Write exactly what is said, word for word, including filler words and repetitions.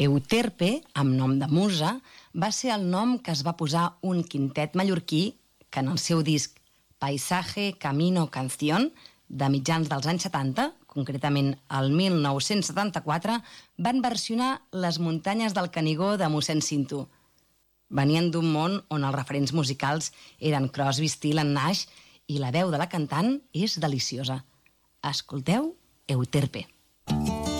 Euterpe, amb nom de musa, va ser el nom que es va posar un quintet mallorquí que en el seu disc Paisaje, Camino, Canción, de mitjans dels anys setanta, concretament el mil nou-cents setanta-quatre, van versionar Les muntanyes del Canigó de mossèn Cinto. Venien d'un món on els referents musicals eren Crosby, Stills and Nash, i la veu de la cantant és deliciosa. Escolteu Euterpe.